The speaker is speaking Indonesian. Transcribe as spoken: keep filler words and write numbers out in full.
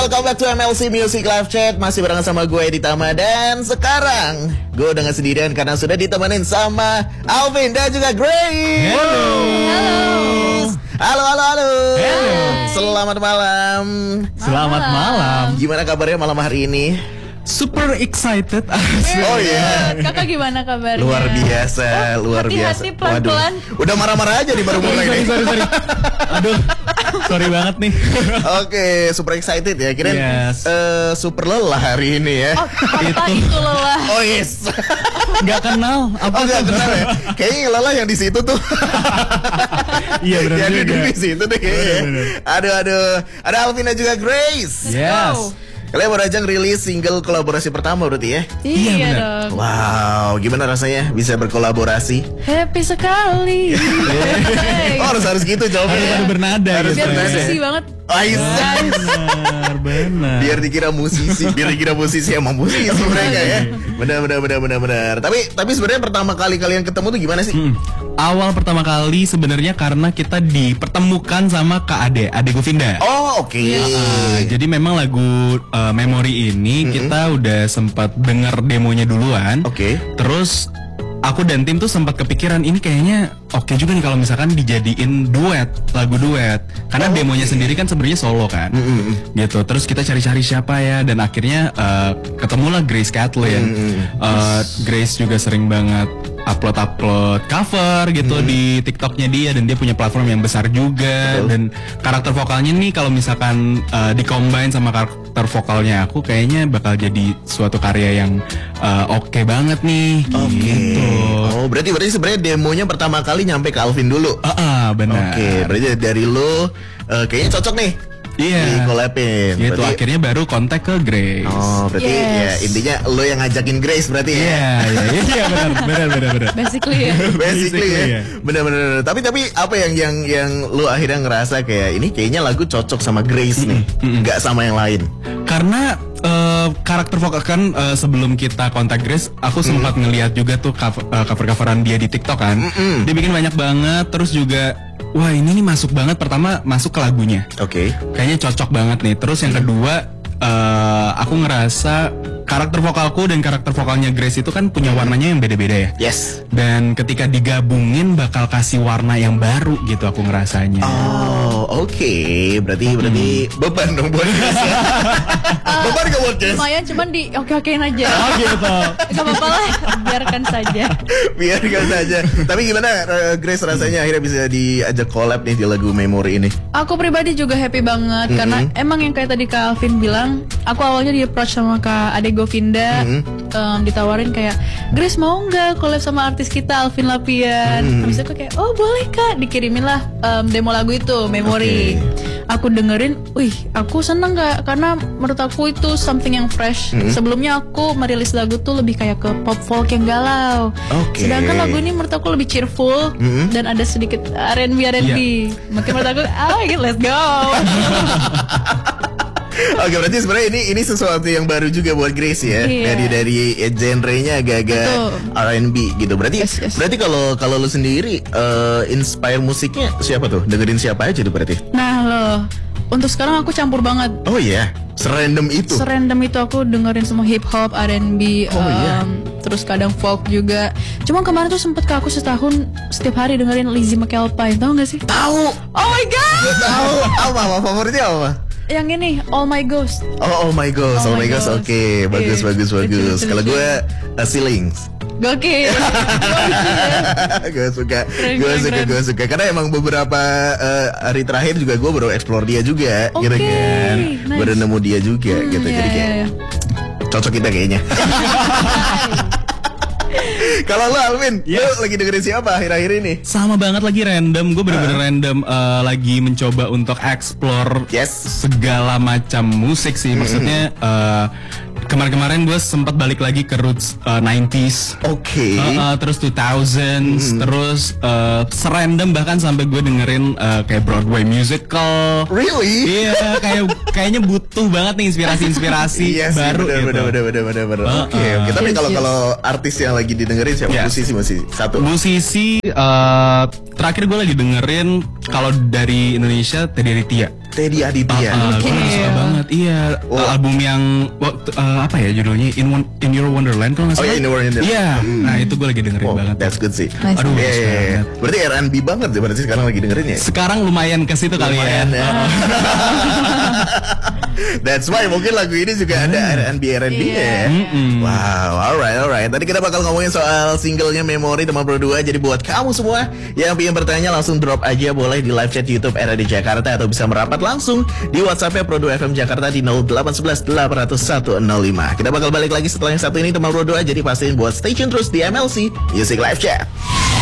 welcome back to M L C Music Live Chat. Masih bareng sama gue Ditama. Dan sekarang gue udah gak sendirian karena sudah ditemenin sama Alvin dan juga Grace. Halo. Halo. Halo, halo, halo. Halo. Selamat malam. Selamat malam. Gimana kabarnya malam hari ini? Super excited. Oh iya. Kakak gimana kabarnya? Luar biasa, Oh, luar biasa. hati-hati, pelan-pelan. Waduh, udah marah-marah aja nih baru mulai nih. sorry, sorry. Aduh, sorry banget nih. Oke, super excited ya. Kirain Yes. eh, super lelah hari ini ya. Oh, apa itu lelah? Oh yes. Gak kenal. Apa Oh gak tuh? kenal ya. Kayaknya yang lelah yang di situ tuh. Iya benar Yang juga. duduk di situ deh kayaknya. Bener, Aduh aduh. Ada Alvin dan juga Grace. Yes. Kalian baru aja ngerilis single kolaborasi pertama berarti ya? Iya, Iya, benar. dong. Wow, gimana rasanya bisa berkolaborasi? Happy sekali. Hey. Oh harus harus gitu jawabnya. Harus bernada Harus gitu. Biar bernada. musisi banget. Aisyah. Benar, benar. Biar dikira musisi, biar dikira musisi emang musisi mereka ya. Benar benar benar benar benar. Tapi tapi sebenarnya pertama kali kalian ketemu tuh gimana sih? Hmm. Awal pertama kali sebenarnya karena kita dipertemukan sama Kak Ade, Ade Govinda. Oh oke. Ah, jadi memang lagu uh, Memory ini kita udah sempat denger demonya duluan. Oke. Terus aku dan tim tuh sempat kepikiran ini kayaknya oke juga nih kalau misalkan dijadiin duet, lagu duet. Karena demonya sendiri kan sebenarnya solo kan. Gitu. Terus kita cari-cari siapa ya dan akhirnya uh, ketemulah Grace Kathleen. Uh, Grace juga sering banget upload-upload cover gitu di TikToknya dia dan dia punya platform yang besar juga. Betul. Dan karakter vokalnya nih kalau misalkan uh, dikombine sama karakter vokalnya aku kayaknya bakal jadi suatu karya yang uh, oke banget nih gitu. Oh berarti berarti sebenarnya demonya pertama kali nyampe ke Alvin dulu. Ah, ah, benar. Oke, berarti dari lo uh, kayaknya cocok nih. Iya. Di collabin. Gitu Berarti- akhirnya baru kontak ke Grace. Oh, berarti Yes. ya intinya lo yang ngajakin Grace berarti ya. Iya, iya, iya, iya, benar, benar, benar, benar. Basically ya. Basically Basically, ya. ya. Benar-benar. Tapi tapi apa yang yang yang lo akhirnya ngerasa kayak ini kayaknya lagu cocok sama Grace nih, nggak sama yang lain. Karena eh, karakter vokal kan eh, sebelum kita kontak Grace, aku sempat ngeliat juga tuh cover, eh, cover-coveran dia di TikTok kan. Dia bikin banyak banget, terus juga wah ini nih masuk banget pertama masuk ke lagunya. Oke. Kayaknya cocok banget nih. Terus yang kedua, eh, aku ngerasa karakter vokalku dan karakter vokalnya Grace itu kan punya warnanya yang beda-beda ya. Yes. Dan ketika digabungin bakal kasih warna yang baru gitu aku ngerasanya. Oh, oke. Berarti berarti beban dong buat Grace. ya. Beban gak buat Grace? Lumayan cuman di oke-okein aja. Oh gitu. Gak apa-apa lah, biarkan saja. Biarkan saja. Tapi gimana uh, Grace rasanya akhirnya bisa diajak collab nih di lagu Memory ini? Aku pribadi juga happy banget karena emang yang kayak tadi Kak Alvin bilang, aku awalnya di approach sama Kak Ade Govinda, em, ditawarin kayak Grace mau nggak collab sama artis kita Alvin Lapian. Habis itu aku kayak oh boleh Kak, dikirimin lah em, demo lagu itu Memory. Aku dengerin, wih aku seneng nggak karena menurut aku itu something yang fresh. Sebelumnya aku merilis lagu tuh lebih kayak ke pop folk yang galau. Oke. Sedangkan lagu ini menurut aku lebih cheerful dan ada sedikit R and B R and B. Mungkin menurut aku, ah let's go. Oke, berarti sebenarnya ini ini sesuatu yang baru juga buat Grace ya. Iya. Dari dari eh, genre-nya agak-agak Betul. R and B gitu. Berarti Yes, yes. berarti kalau kalau lu sendiri eh, inspire musiknya siapa tuh? Dengerin siapa aja tuh berarti? Nah loh, untuk sekarang aku campur banget. Oh iya, serandom itu. Serandom itu aku dengerin semua hip hop, R and B, Oh, iya. em, terus kadang folk juga. Cuma kemarin tuh sempet ke aku setahun setiap hari dengerin Lizzie McAlpine, tau gak sih? Tahu. Oh my god, Tahu apa apa favoritnya apa? yang ini All My Ghost. Oh, oh my god, oh, Oh my my god. Ghost. Oke, bagus Oke. bagus Lucu, bagus. lucu, Kalau lucu. gue uh, Ceilings. Gokil. Gue suka, Keren, gue keren, suka, keren. gue suka. Karena emang beberapa eh, hari terakhir juga gue baru explore dia juga, Oke, gitu kan. nice. Baru nemu dia juga, Hmm, gitu. iya, Jadi iya, kayak iya. cocok kita kayaknya. Kalau lo Alvin, Yes. lo lagi dengerin siapa akhir-akhir ini? Sama banget lagi random. Gue bener-bener random eh, lagi mencoba untuk explore Yes. segala macam musik sih. Maksudnya eh, kemarin-kemarin gue sempat balik lagi ke roots eh, nineties. Oke. Uh, uh, terus two thousands, terus uh, serandom bahkan sampai gue dengerin uh, kayak Broadway musical. Really? Iya, kayak kayaknya butuh banget nih inspirasi-inspirasi Iya sih, baru bener, gitu. bener, bener, bener, bener, bener. Uh, Oke, uh. oke. Tapi Yes, kalau yes. kalau artis yang lagi didengerin siapa? Yes. Musisi, musisi. Satu. Musisi uh, terakhir gue lagi dengerin kalau dari Indonesia Teddy Ritia. Teddy Aditya. Uh, uh, gue lagi suka banget. Iya, Oh. album yang waktu uh, apa ya judulnya In One, In Your Wonderland kalau nggak Oh salah. iya, In Your Wonderland. Iya, Hmm. nah itu gue lagi dengerin Oh, banget. that's good sih. Nice. Aduh, Iya, bagus iya, iya. banget. Berarti R and B banget ya berarti sekarang lagi dengerin ya. Sekarang lumayan ke situ kali Lumayan, ya. ya. That's why mungkin lagu ini juga ada R and B R and B-nya ya. Mm-mm. Wow, alright, alright. Tadi kita bakal ngomongin soal singlenya Memori teman Pro dua. Jadi buat kamu semua yang ingin bertanya langsung drop aja boleh di live chat YouTube R A D Jakarta atau bisa merapat langsung di WhatsApp-nya Pro dua F M Jakarta di nol delapan satu satu delapan nol satu nol lima. Kita bakal balik lagi setelah yang satu ini teman Pro dua. Jadi pastiin buat stay tune terus di M L C Music Live Chat.